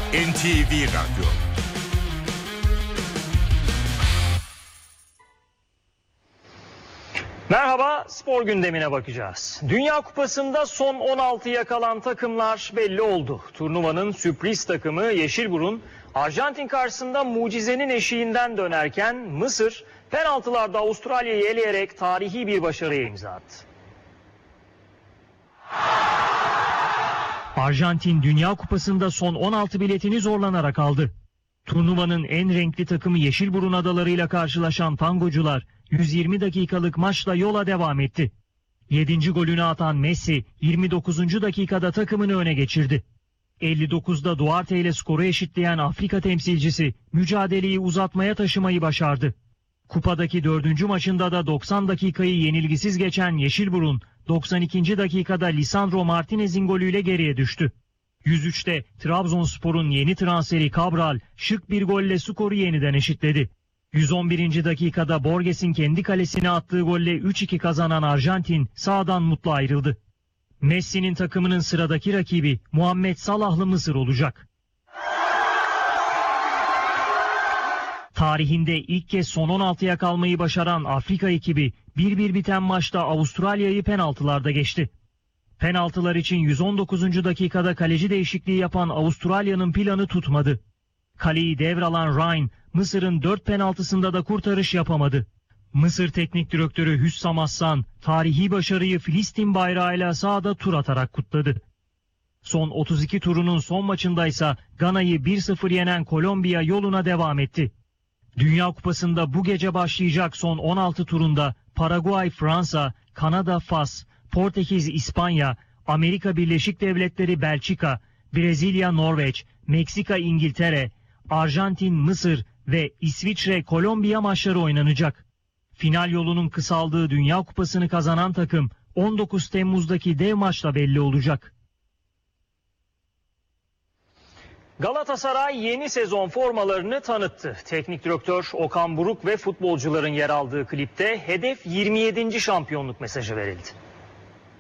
NTV Radyo. Merhaba, spor gündemine bakacağız. Dünya Kupası'nda son 16'ya kalan takımlar belli oldu. Turnuvanın sürpriz takımı Yeşilburun, Arjantin karşısında mucizenin eşiğinden dönerken Mısır, penaltılarda Avustralya'yı eleyerek tarihi bir başarıya imza attı. Arjantin Dünya Kupası'nda son 16 biletini zorlanarak aldı. Turnuvanın en renkli takımı Yeşilburun adalarıyla karşılaşan tangocular 120 dakikalık maçla yola devam etti. 7. golünü atan Messi 29. dakikada takımını öne geçirdi. 59'da Duarte ile skoru eşitleyen Afrika temsilcisi mücadeleyi uzatmaya taşımayı başardı. Kupadaki 4. maçında da 90 dakikayı yenilgisiz geçen Yeşilburun 92. dakikada Lisandro Martinez'in golüyle geriye düştü. 103'te Trabzonspor'un yeni transferi Cabral şık bir golle skoru yeniden eşitledi. 111. dakikada Borges'in kendi kalesine attığı golle 3-2 kazanan Arjantin sahadan mutlu ayrıldı. Messi'nin takımının sıradaki rakibi Muhammed Salahlı Mısır olacak. Tarihinde ilk kez son 16'ya kalmayı başaran Afrika ekibi 1-1 biten maçta Avustralya'yı penaltılarda geçti. Penaltılar için 119. dakikada kaleci değişikliği yapan Avustralya'nın planı tutmadı. Kaleyi devralan Ryan, Mısır'ın 4 penaltısında da kurtarış yapamadı. Mısır Teknik Direktörü Hüssam Aslan, tarihi başarıyı Filistin bayrağıyla sahada tur atarak kutladı. Son 32 turunun son maçındaysa Gana'yı 1-0 yenen Kolombiya yoluna devam etti. Dünya Kupası'nda bu gece başlayacak son 16 turunda Paraguay, Fransa, Kanada, Fas, Portekiz, İspanya, Amerika Birleşik Devletleri, Belçika, Brezilya, Norveç, Meksika, İngiltere, Arjantin, Mısır ve İsviçre, Kolombiya maçları oynanacak. Final yolunun kısaldığı Dünya Kupası'nı kazanan takım 19 Temmuz'daki dev maçla belli olacak. Galatasaray yeni sezon formalarını tanıttı. Teknik direktör Okan Buruk ve futbolcuların yer aldığı klipte hedef 27. şampiyonluk mesajı verildi.